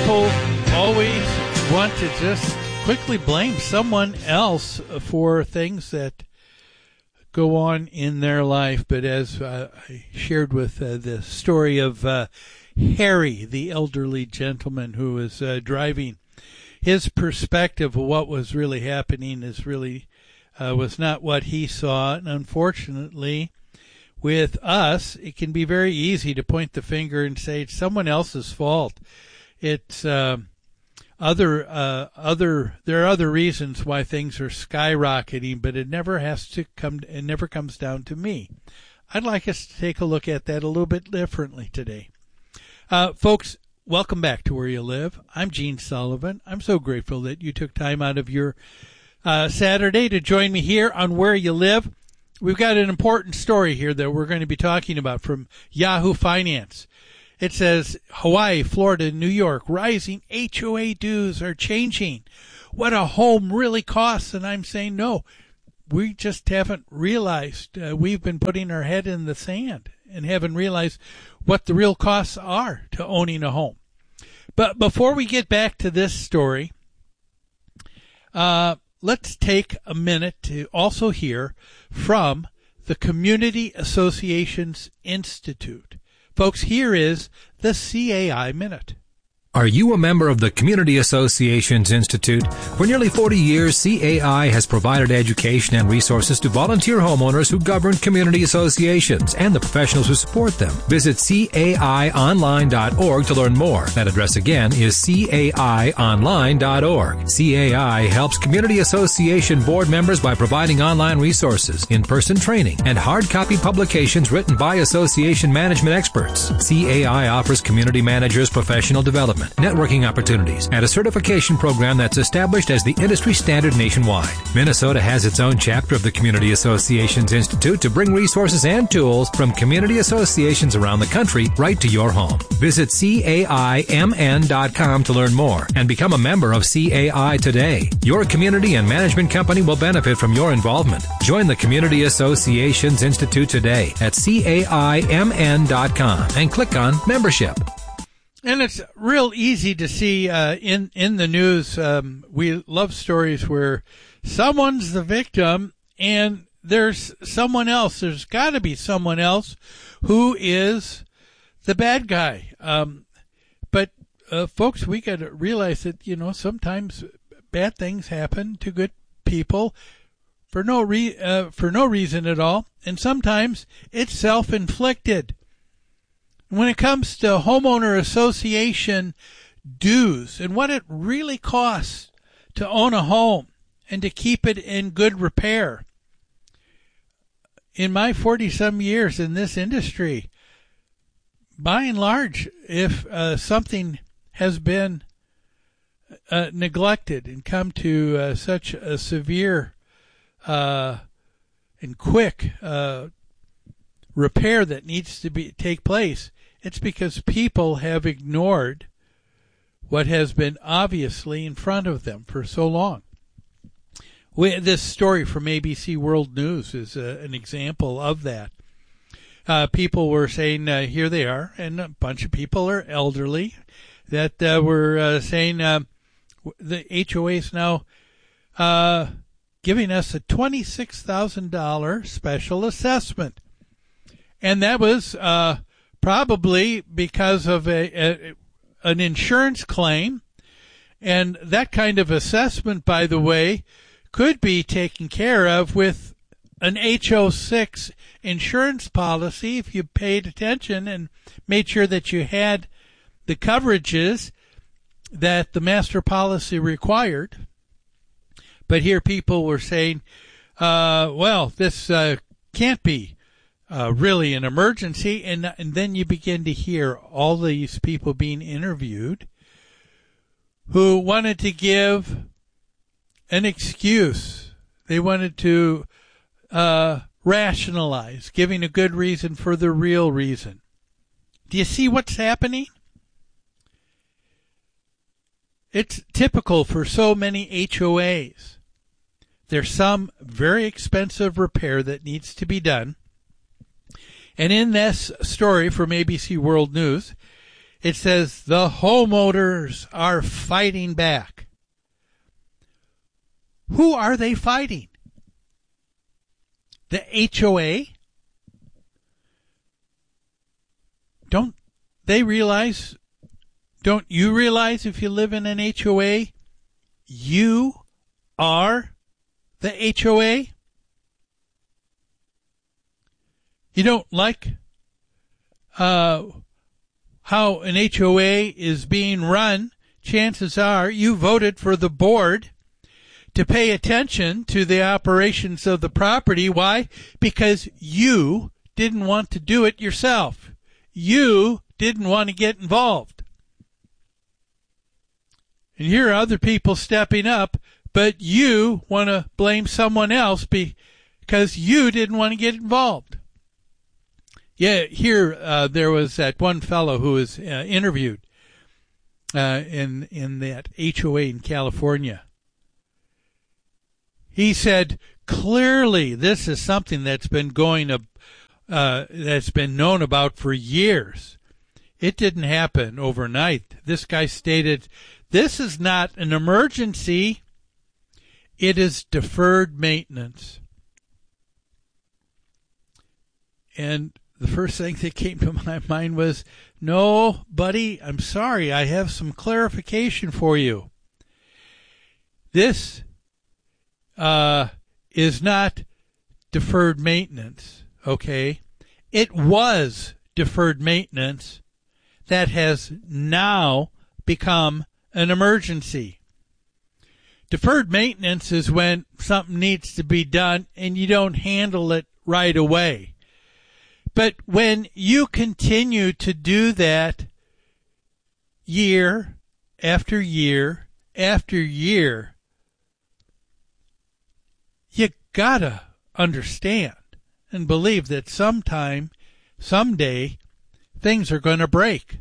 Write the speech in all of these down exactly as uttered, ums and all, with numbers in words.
people always want to just quickly blame someone else for things that go on in their life. But as uh, I shared with uh, the story of uh, Harry, the elderly gentleman who was uh, driving, his perspective of what was really happening is really uh, was not what he saw. And unfortunately, with us, it can be very easy to point the finger and say it's someone else's fault. It's uh, other uh, other. There are other reasons why things are skyrocketing, but it never has to come. It never comes down to me. I'd like us to take a look at that a little bit differently today, uh, folks. Welcome back to Where You Live. I'm Gene Sullivan. I'm so grateful that you took time out of your uh, Saturday to join me here on Where You Live. We've got an important story here that we're going to be talking about from Yahoo Finance. It says Hawaii, Florida, New York, rising H O A dues are changing what a home really costs. And I'm saying, no, we just haven't realized. Uh, we've been putting our head in the sand and haven't realized what the real costs are to owning a home. But before we get back to this story, uh, let's take a minute to also hear from the Community Associations Institute. Folks, here is the C A I Minute. Are you a member of the Community Associations Institute? For nearly forty years, C A I has provided education and resources to volunteer homeowners who govern community associations and the professionals who support them. Visit C A I online dot org to learn more. That address again is C A I online dot org. C A I helps community association board members by providing online resources, in-person training, and hard copy publications written by association management experts. C A I offers community managers professional development, networking opportunities, and a certification program that's established as the industry standard nationwide. Minnesota has its own chapter of the Community Associations Institute to bring resources and tools from community associations around the country right to your home. Visit C A I M N dot com to learn more and become a member of C A I today. Your community and management company will benefit from your involvement. Join the Community Associations Institute today at C A I M N dot com and click on Membership. And it's real easy to see uh, in, in the news. Um, we love stories where someone's the victim and there's someone else. There's got to be someone else who is the bad guy. Um, but, uh, folks, we got to realize that, you know, sometimes bad things happen to good people for no re- uh, for no reason at all. And sometimes it's self-inflicted. When it comes to homeowner association dues and what it really costs to own a home and to keep it in good repair, in my forty-some years in this industry, by and large, if uh, something has been uh, neglected and come to uh, such a severe uh, and quick uh, repair that needs to be take place, it's because people have ignored what has been obviously in front of them for so long. We, this story from A B C World News is uh, an example of that. Uh, people were saying, uh, here they are, and a bunch of people are elderly, that uh, were uh, saying uh, the H O A is now uh, giving us a twenty-six thousand dollars special assessment. And that was uh, probably because of a, a an insurance claim. And that kind of assessment, by the way, could be taken care of with an H O six insurance policy if you paid attention and made sure that you had the coverages that the master policy required. But here people were saying, uh, well, this uh, can't be Uh, really an emergency, and and then you begin to hear all these people being interviewed who wanted to give an excuse. They wanted to uh, rationalize, giving a good reason for the real reason. Do you see what's happening? It's typical for so many H O As. There's some very expensive repair that needs to be done. And in this story from A B C World News, it says the homeowners are fighting back. Who are they fighting? The H O A? Don't they realize, don't you realize if you live in an H O A, you are the H O A? You don't like uh, how an H O A is being run, chances are you voted for the board to pay attention to the operations of the property. Why? Because you didn't want to do it yourself. You didn't want to get involved. And here are other people stepping up, but you want to blame someone else because you didn't want to get involved. Yeah, here uh, there was that one fellow who was uh, interviewed uh, in in that H O A in California. He said, clearly this is something that's been going up, uh, that's been known about for years. It didn't happen overnight. This guy stated, this is not an emergency. It is deferred maintenance. And the first thing that came to my mind was, no, buddy, I'm sorry. I have some clarification for you. This uh, is not deferred maintenance, okay? It was deferred maintenance that has now become an emergency. Deferred maintenance is when something needs to be done and you don't handle it right away. But when you continue to do that year after year after year, you gotta understand and believe that sometime, someday, things are going to break.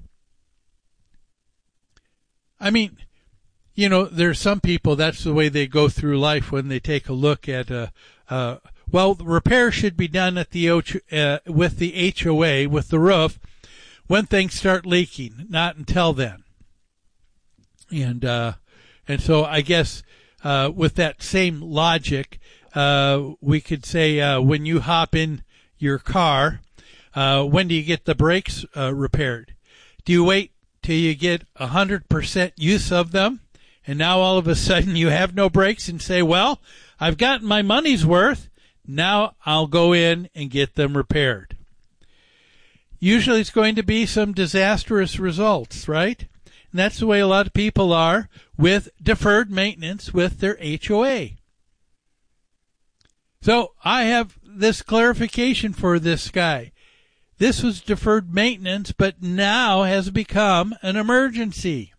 I mean, you know, there's some people, that's the way they go through life when they take a look at a, uh, well, the repair should be done at the uh, with the H O A, with the roof, when things start leaking, not until then. And uh, and so I guess uh, with that same logic, uh, we could say uh, when you hop in your car, uh, when do you get the brakes uh, repaired? Do you wait till you get one hundred percent use of them, and now all of a sudden you have no brakes and say, well, I've gotten my money's worth. Now I'll go in and get them repaired. Usually it's going to be some disastrous results, right? And that's the way a lot of people are with deferred maintenance with their H O A. So I have this clarification for this guy. This was deferred maintenance, but now has become an emergency.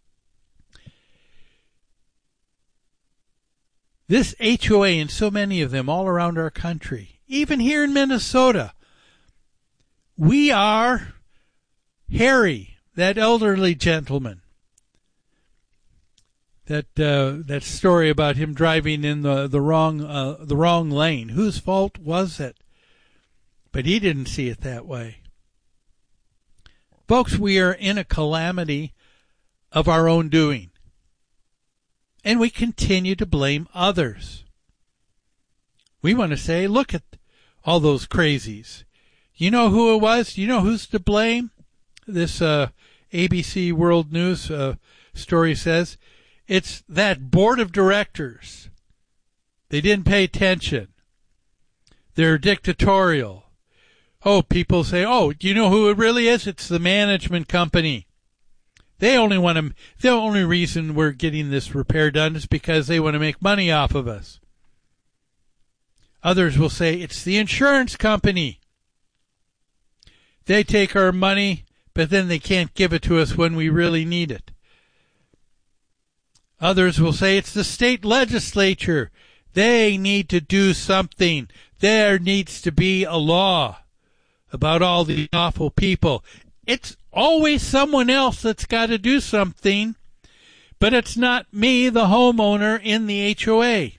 This H O A and so many of them all around our country, even here in Minnesota, we are Harry, that elderly gentleman. That uh, that story about him driving in the the wrong uh, the wrong lane. Whose fault was it? But he didn't see it that way. Folks, we are in a calamity of our own doing. And we continue to blame others. We want to say, look at all those crazies. You know who it was? You know who's to blame? This uh, A B C World News uh, story says it's that board of directors. They didn't pay attention. They're dictatorial. Oh, people say, oh, do you know who it really is? It's the management company. They only want to, the only reason we're getting this repair done is because they want to make money off of us. Others will say it's the insurance company. They take our money, but then they can't give it to us when we really need it. Others will say it's the state legislature. They need to do something. There needs to be a law about all these awful people. It's always someone else that's got to do something, but it's not me, the homeowner, in the H O A.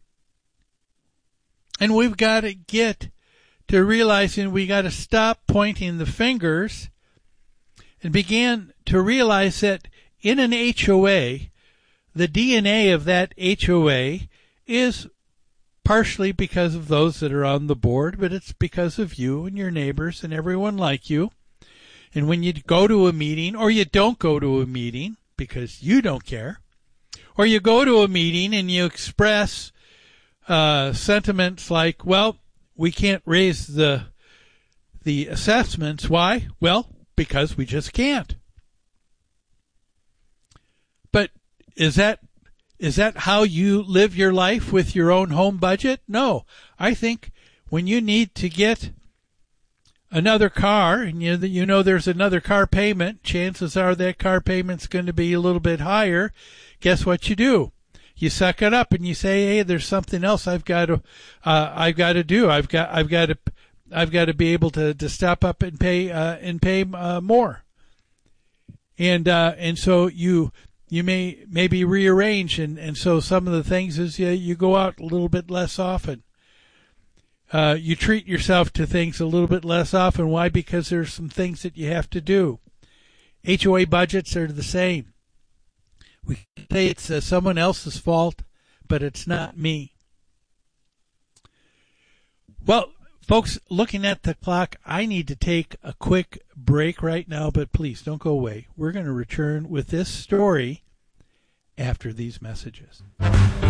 And we've got to get to realizing we got to stop pointing the fingers and begin to realize that in an H O A, the D N A of that H O A is partially because of those that are on the board, but it's because of you and your neighbors and everyone like you. And when you go to a meeting, or you don't go to a meeting because you don't care, or you go to a meeting and you express uh, sentiments like, well, we can't raise the the assessments. Why? Well, because we just can't. But is that is that how you live your life with your own home budget? No. I think when you need to get another car and you you know there's another car payment, chances are that car payment's going to be a little bit higher. Guess what you do? You suck it up and you say, "Hey, there's something else I've got to uh, I've got to do. I've got I've got to I've got to be able to, to step up and pay uh, and pay uh, more." And uh, and so you you may maybe rearrange, and, and so some of the things is you, you go out a little bit less often. Uh, you treat yourself to things a little bit less often. Why? Because there's some things that you have to do. H O A budgets are the same. We say it's uh, someone else's fault, but it's not me. Well, folks, looking at the clock, I need to take a quick break right now, but please don't go away. We're going to return with this story after these messages.